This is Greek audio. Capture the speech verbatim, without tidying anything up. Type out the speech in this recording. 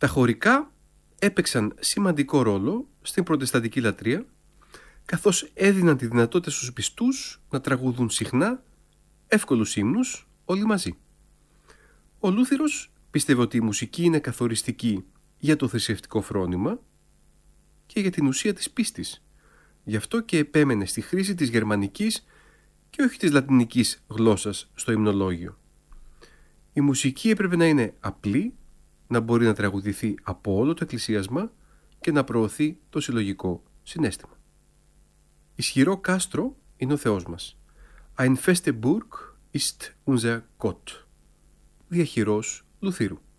Τα χωρικά έπαιξαν σημαντικό ρόλο στην προτεσταντική λατρεία, καθώς έδιναν τη δυνατότητα στους πιστούς να τραγουδούν συχνά εύκολους ύμνους όλοι μαζί. Ο Λούθυρος πίστευε ότι η μουσική είναι καθοριστική για το θρησκευτικό φρόνημα και για την ουσία της πίστης. Γι' αυτό και επέμενε στη χρήση της γερμανικής και όχι της λατινικής γλώσσας στο υμνολόγιο. Η μουσική έπρεπε να είναι απλή, να μπορεί να τραγουδηθεί από όλο το εκκλησίασμα και να προωθεί το συλλογικό συναίσθημα. Ισχυρό κάστρο είναι ο Θεός μας. Ein feste Burg ist unser Gott. Διαχειρός Λουθύρου.